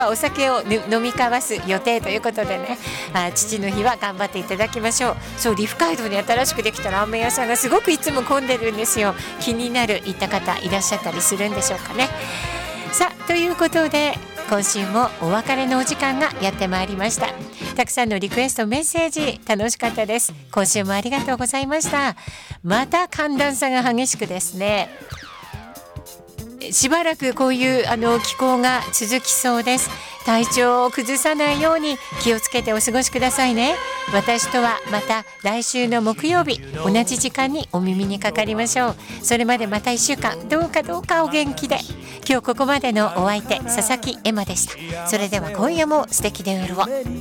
お酒を飲み交わす予定ということでね、父の日は頑張っていただきましょう。そう、利府街道に新しくできたラーメン屋さんがすごくいつも混んでるんですよ。気になる行った方いらっしゃったりするんでしょうかね。さあ、ということで今週もお別れのお時間がやってまいりました。たくさんのリクエストメッセージ楽しかったです。今週もありがとうございました。また寒暖差が激しくですね、しばらくこういう気候が続きそうです。体調を崩さないように気をつけてお過ごしくださいね。私とはまた来週の木曜日同じ時間にお耳にかかりましょう。それまでまた1週間どうかお元気で。今日ここまでのお相手佐々木エマでした。それでは今夜も素敵で夜を。